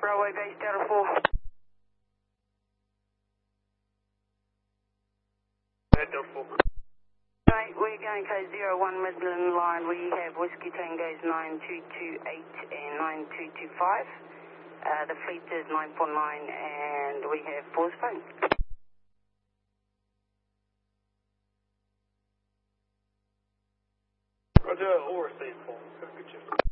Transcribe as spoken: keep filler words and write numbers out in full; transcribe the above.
Bravo base Delta four. Delta four. Right, we're going code zero one Midland line. We have Whiskey Tangos nine two two eight and nine two two five. Uh, the fleet is nine four nine and we have pause phone. Roger, all received, Paul. Good shift.